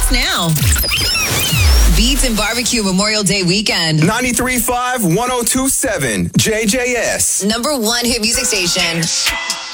us now. Beats and Barbecue Memorial Day weekend. 93.5, 102.7, JJS. #1 hit music station.